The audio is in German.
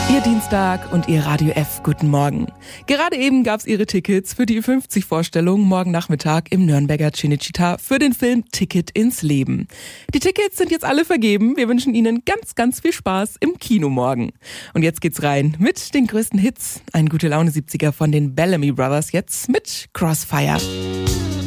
Ihr Dienstag und Ihr Radio F, guten Morgen. Gerade eben gab's Ihre Tickets für die Ü50-Vorstellung morgen Nachmittag im Nürnberger Cinecittà für den Film Ticket ins Leben. Die Tickets sind jetzt alle vergeben. Wir wünschen Ihnen ganz, ganz viel Spaß im Kino morgen. Und jetzt geht's rein mit den größten Hits. Ein gute Laune 70er von den Bellamy Brothers jetzt mit Crossfire.